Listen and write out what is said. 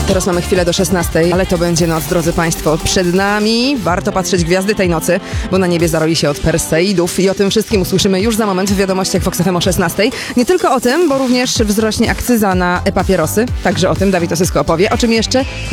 Teraz mamy chwilę do 16, ale to będzie noc, drodzy Państwo. Przed nami warto patrzeć gwiazdy tej nocy, bo na niebie zaroi się od Perseidów i o tym wszystkim usłyszymy już za moment w wiadomościach Fox FM o 16. Nie tylko o tym, bo również wzrośnie akcyza na e-papierosy. Także o tym Dawid Osysko opowie. O czym jeszcze?